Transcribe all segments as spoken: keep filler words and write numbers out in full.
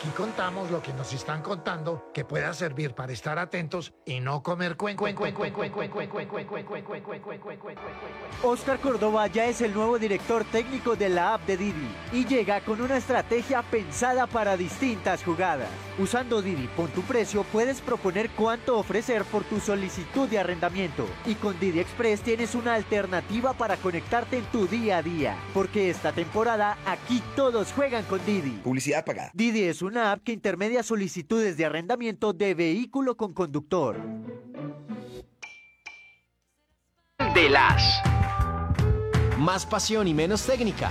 Aquí contamos lo que nos están contando que pueda servir para estar atentos y no comer cuen cuen cuen cuen cuen cuen cuen cuen cuen cuen cuen cuen cuen cuen cuen cuen cuen. Óscar Córdoba ya es el nuevo director técnico de la app de Didi y llega con una estrategia pensada para distintas jugadas. Usando Didi Pon tu Precio puedes proponer cuánto ofrecer por tu solicitud de arrendamiento y con Didi Express tienes una alternativa para conectarte en tu día a día, porque esta temporada aquí todos juegan con Didi. Publicidad pagada. Didi es una app que intermedia solicitudes de arrendamiento de vehículo con conductor. De las. Más pasión y menos técnica.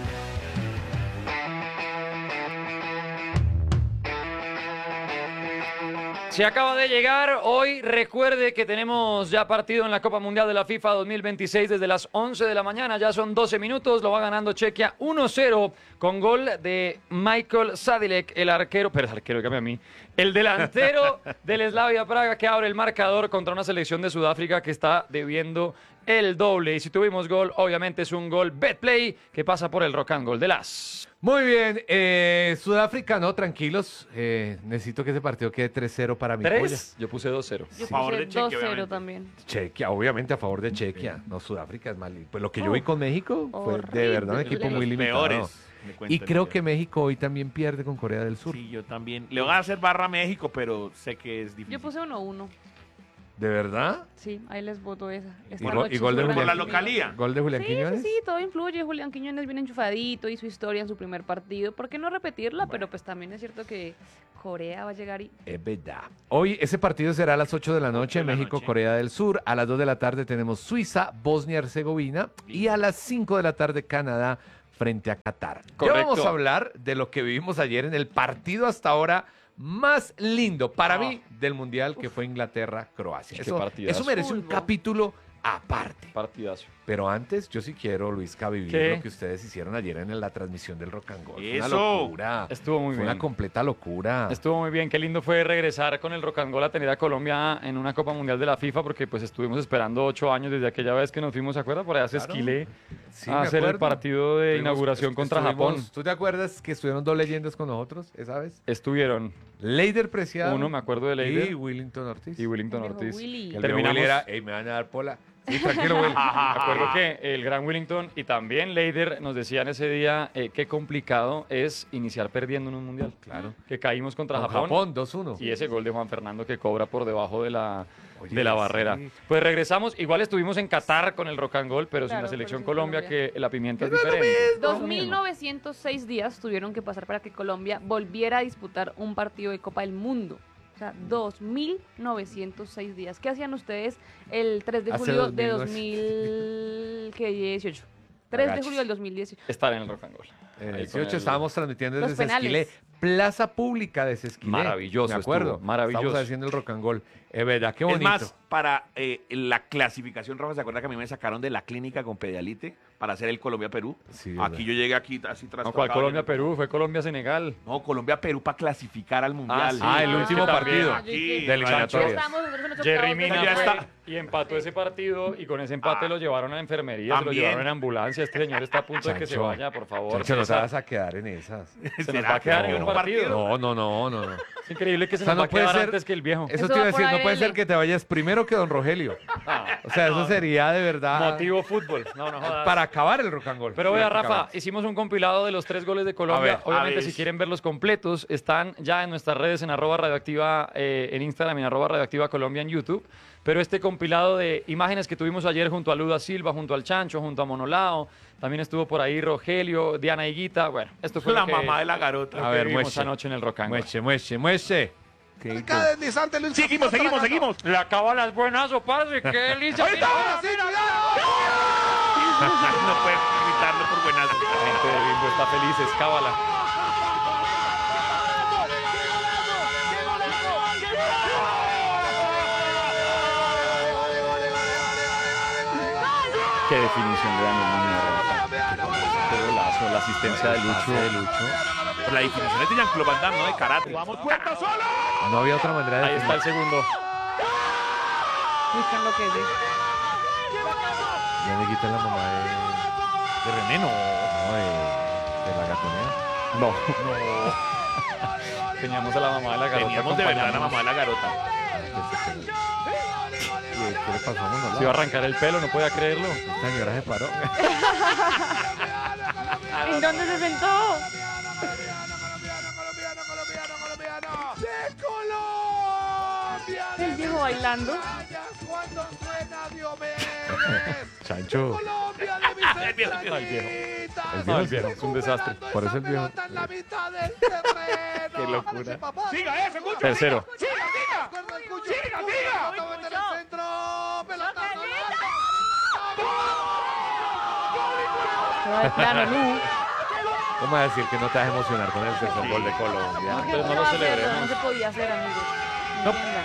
Se acaba de llegar, hoy recuerde que tenemos ya partido en la Copa Mundial de la FIFA dos mil veintiséis desde las once de la mañana, ya son doce minutos, lo va ganando Chequia uno cero con gol de Michael Sadilek, el arquero, pero el arquero, dígame a mí, el delantero del Slavia Praga que abre el marcador contra una selección de Sudáfrica que está debiendo el doble. Y si tuvimos gol, obviamente es un gol Betplay que pasa por el Rock and Gold de las. Muy bien, eh, Sudáfrica, no, tranquilos. Eh, necesito que ese partido quede tres cero para mi polla. ¿tres? Yo puse dos cero. Yo Sí. puse dos cero también. Chequia, obviamente a favor de Chequia. No, Sudáfrica es mal. Pues lo que yo vi con México fue de horrible. verdad un equipo muy limitado. Peores. me Y cuentan creo ellos. que México hoy también pierde con Corea del Sur. Sí, yo también. Le van a hacer barra a México, pero sé que es difícil. Yo puse uno uno. ¿De verdad? Sí, ahí les voto esa. Esta Y go- noche y gol de Sudáfrica. Por la Julián. localía. ¿Gol de Julián Sí, Quiñones? sí, sí, todo influye. Julián Quiñones viene enchufadito y su historia en su primer partido. ¿Por qué no repetirla? Pero pues también es cierto que Corea va a llegar y... Es verdad. Hoy ese partido será a las ocho de la noche, de la México, noche. Corea del Sur. A las dos de la tarde tenemos Suiza, Bosnia-Herzegovina. Y a las cinco de la tarde, Canadá frente a Qatar. Ya Correcto. vamos a hablar de lo que vivimos ayer en el partido hasta ahora más lindo para Ah. mí del Mundial, que fue Inglaterra-Croacia. Qué Eso, partidazo. eso merece un Fútbol. capítulo aparte. Partidazo. Pero antes, yo sí quiero, Luisca, vivir ¿Qué? lo que ustedes hicieron ayer en la transmisión del Rock and Roll. Fue una Eso. locura. Estuvo muy Fue bien. una completa locura. Estuvo muy bien, qué lindo fue regresar con el Rock and Roll a tener a Colombia en una Copa Mundial de la FIFA, porque pues estuvimos esperando ocho años desde aquella vez que nos fuimos, ¿se acuerda? Por allá se Claro. esquilé Sí, a me hacer el acuerdo. partido de Estuvimos- inauguración est- contra estuvimos- Japón. ¿Tú te acuerdas que estuvieron dos leyendas con nosotros esa vez? Estuvieron Leider Preciado. uno, me acuerdo de Leider, Y Willington Ortiz. y Willington El viejo Ortiz. Willy. Que el Terminamos- de Willy era, "Ey, me van a dar pola". Sí, tranquilo, Will. Me acuerdo que el gran Willington y también Leider nos decían ese día eh, qué complicado es iniciar perdiendo en un mundial. Claro. Que caímos contra Con Japón. Japón, dos uno. Y ese gol de Juan Fernando que cobra por debajo de la, Oye, de la sí. barrera. Pues regresamos, igual estuvimos en Qatar con el Rock and Roll, pero sin Claro, la selección pero sin Colombia, Colombia. que la pimienta es Es lo diferente. dos mil novecientos seis días tuvieron que pasar para que Colombia volviera a disputar un partido de Copa del Mundo. O sea, dos mil novecientos seis días. ¿Qué hacían ustedes el tres de Hace julio dos de mil dos mil dieciocho? tres de Agachis. julio del dos mil dieciocho. Estar en el Rock and Roll. En el Ahí con dieciocho el- estábamos transmitiendo Los desde penales. Sesquilé, plaza pública de Sesquilé. Maravilloso Me acuerdo. estuvo, maravilloso. Estamos haciendo el Rock and Roll. Es verdad, qué bonito. Es más, para eh, la clasificación, Rafa, ¿se acuerda que a mí me sacaron de la clínica con Pedialite para hacer el Colombia-Perú? Sí, Aquí verdad. Ah, yo llegué aquí así tras No, ¿cuál Colombia-Perú? Fue Colombia-Senegal. No, Colombia-Perú para clasificar al Mundial. sí. Ah, el Es que último también- partido. Aquí, Del Sancho- eliminatorio. Estamos nosotros en los Jerry octavos de Mina ya final. fue está. y empató ese partido y con ese empate Ah. lo llevaron a la enfermería, se lo También. llevaron en ambulancia. Este señor está a punto de que se Chancho. vaya, por favor. Chancho, no te César. vas a quedar en esas. Se nos ¿Será va a quedar que en hay un un partido. partido? No, no, no, no, no. Es increíble que se O sea, nos no va a puede quedar ser- antes que el viejo. Eso Eso te iba a va decir, por no puede A L. ser que te vayas primero que don Rogelio. O sea, eso sería de verdad Motivo fútbol. No, no jodas. para acabar el Rock and Roll. Pero vea, Rafa, prácticamente. hicimos un compilado de los tres goles de Colombia. A ver, Obviamente, a ver. si quieren verlos completos, están ya en nuestras redes, en arroba radioactiva, eh, en Instagram, en arroba radioactiva Colombia en YouTube. Pero este compilado de imágenes que tuvimos ayer junto a Luda Silva, junto al Chancho, junto a Monolao, también estuvo por ahí Rogelio, Diana Higuita. Bueno, esto fue La lo que, mamá de la garota. lo A que ver, vivimos mueche. anoche en el Rock and Roll. Mueche, mueche, mueche. Seguimos, seguimos, seguimos. Le acaba las buenas sopas, qué delicia. No puedes gritarlo por buenas. La gente de Bimbo está feliz, es cábala. Qué definición de Daniel Muñoz. Qué golazo, la asistencia de Lucho. de Lucho. La definición es de Jean-Claude Van Damme, ¿no? De karate. Vamos, cuenta solo. No había otra manera de Ahí está el segundo. Buscan lo que es. Ya le quita la mamá de, De René, no. no, de, de la gatonera. No. Teníamos a la mamá de la garota. Teníamos de verdad a la acompañándonos. mamá de la garota. ¿Qué, qué le pasó a Mono? Se iba a arrancar el pelo, no podía creerlo. Esta señora se paró. ¿En dónde se sentó? ¡De Colombia! Él llegó bailando. Cuando suena Diomedes. Chancho. Colombia de El viejo, el viejo. Ay, viejo. El No, viejo el viejo, es un desastre. Por eso el viejo. En la mitad del terreno. Qué locura. Siga eso, Cucho. Tercero. Siga, siga. Siga, siga. Pelota en el centro. Pelota Todo de plano, Lu. ¿Cómo vas a decir que no te vas a emocionar con el tercer gol de Colombia? No, que Pero no no se lo va a hacer, celebremos. no se podía hacer, amigos. No. Entiendan.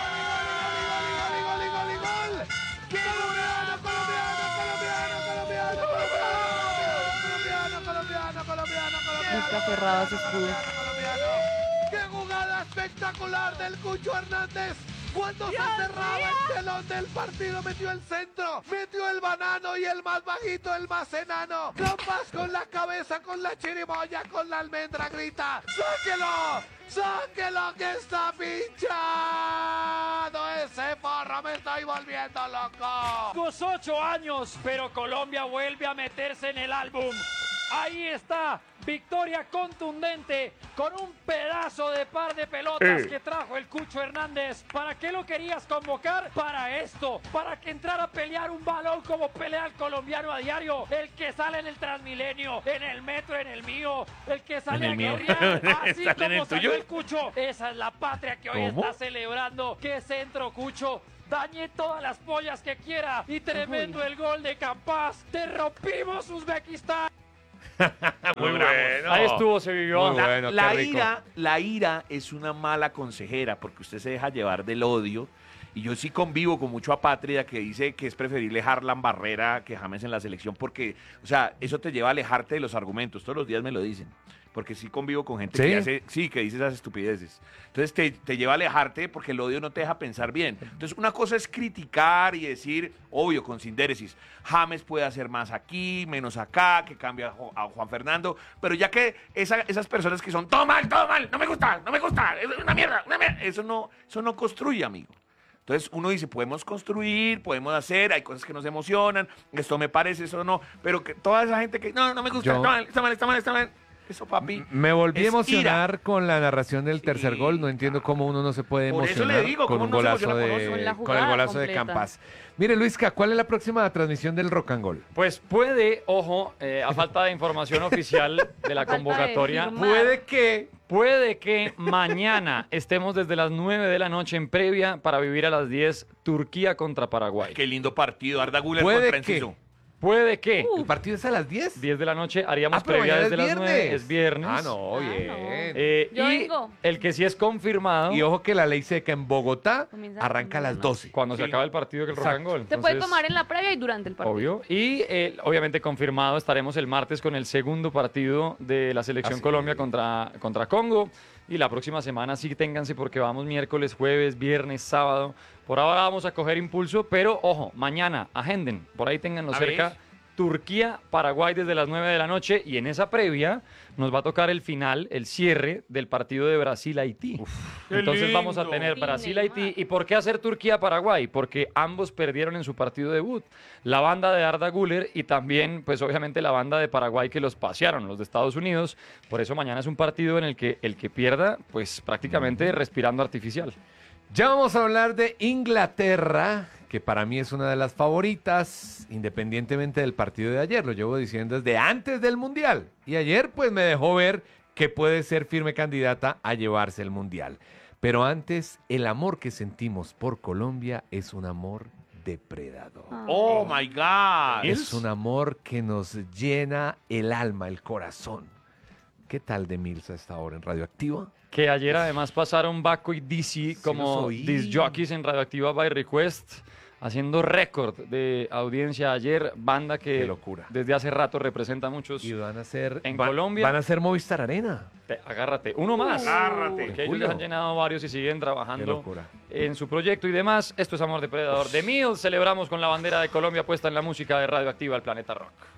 Gol, gol, gol, gol. Colombiano, colombiano, colombiano, colombiano, colombiano, colombiano, colombiano, colombiano. Busca cerrado su escudo. Colombiano. ¡Qué jugada espectacular del Cucho Hernández! Cuando se cerraba el telón del partido, metió el centro, metió el banano y el más bajito, el más enano. Campas con la cabeza, con la chirimoya, con la almendra, grita: ¡sáquelo! ¡Sáquelo que está pinchado! Ese forro, me estoy volviendo loco. Los ocho años, pero Colombia vuelve a meterse en el álbum. Ahí está, victoria contundente con un pedazo de par de pelotas que trajo el Cucho Hernández. ¿Para qué lo querías convocar? Para esto, para que entrara a pelear un balón como pelea el colombiano a diario. El que sale en el Transmilenio, en el metro, en el mío, el que sale En el a mío. guerrear, así ¿Sale en como el salió tuyo? el Cucho. Esa es la patria que hoy ¿Cómo? está celebrando. ¡Qué centro, Cucho! Dañé todas las pollas que quiera y tremendo el gol de Campas. ¡Te rompimos, Uzbekistán! Muy bueno. Ahí estuvo, se vivió. Muy La, bueno, la qué rico. ira, la ira es una mala consejera porque usted se deja llevar del odio. Y yo sí convivo con mucho apátrida que dice que es preferible Harlan Barrera que James en la selección porque, o sea, eso te lleva a alejarte de los argumentos. Todos los días me lo dicen. Porque sí convivo con gente ¿Sí? que hace, sí, que dice esas estupideces. Entonces te, te lleva a alejarte porque el odio no te deja pensar bien. Entonces una cosa es criticar y decir, obvio, con sindéresis, James puede hacer más aquí, menos acá, que cambia a, Jo- a Juan Fernando, pero ya que esa- esas personas que son, todo mal, todo mal, no me gusta, no me gusta, es una mierda, una mierda, eso no, eso no construye, amigo. Entonces uno dice, podemos construir, podemos hacer, hay cosas que nos emocionan, esto me parece, eso no, pero que toda esa gente que, no, no me gusta, Yo- está mal, está mal, está mal, está mal, eso papi. Me volví a es emocionar ira. con la narración del tercer Sí, gol. No entiendo cómo uno no se puede Por eso emocionar le digo, con ¿cómo un no se golazo emociona con de, eso? Con la con el jugada golazo de completa. Campas. Mire, Luisca, ¿cuál es la próxima transmisión del Rock and Goal? Pues puede, ojo, eh, a falta de información oficial de la A falta de convocatoria, firmar. puede que, puede que mañana estemos desde las nueve de la noche en previa para vivir a las diez Turquía contra Paraguay. Qué lindo partido, Arda Güler Puede contra que. Enciso. Puede que ¿El partido es a las diez? diez de la noche haríamos Ah, pero previa mañana desde es las nueve, es viernes. Ah, no, Ah, bien. no. Eh, Yo y vengo. el que sí es confirmado, Y ojo que la ley seca en Bogotá Comienza arranca a las mañana. doce. cuando se Sí. acaba el partido que el rock and goal. Se puede Entonces, tomar en la previa y durante el partido. Obvio. Y eh, obviamente confirmado estaremos el martes con el segundo partido de la selección Así Colombia es. contra, contra Congo. Y la próxima semana sí ténganse porque vamos miércoles, jueves, viernes, sábado. Por ahora vamos a coger impulso, pero ojo, mañana, agenden, por ahí ténganlo A cerca. ver. Turquía, Paraguay desde las nueve de la noche y en esa previa nos va a tocar el final, el cierre del partido de Brasil-Haití. qué Entonces vamos a lindo. tener Sí, Brasil-Haití. Neymar. ¿Y por qué hacer Turquía-Paraguay? Porque ambos perdieron en su partido debut. La banda de Arda Güler y también, pues obviamente la banda de Paraguay que los pasearon, los de Estados Unidos. Por eso mañana es un partido en el que el que pierda, pues prácticamente respirando artificial. Ya vamos a hablar de Inglaterra, que para mí es una de las favoritas, independientemente del partido de ayer. Lo llevo diciendo desde antes del Mundial. Y ayer pues me dejó ver que puede ser firme candidata a llevarse el Mundial. Pero antes, el amor que sentimos por Colombia es un amor depredador. Ah. Oh my God. Es un amor que nos llena el alma, el corazón. ¿Qué tal de Mills a esta hora en Radioactiva? Que ayer además pasaron Baco y Dizzy los como oí. disc jockeys en Radioactiva by Request, haciendo récord de audiencia ayer, banda que Qué locura. desde hace rato representa a muchos. Y van a ser En van- Colombia. van a ser Movistar Arena. Te- agárrate, uno más. Agárrate. Porque ellos Julio. les han llenado varios y siguen Qué trabajando locura. en su proyecto y demás. Esto es Amor Depredador de Mills. Celebramos con la bandera de Colombia puesta en la música de Radioactiva, el Planeta Rock.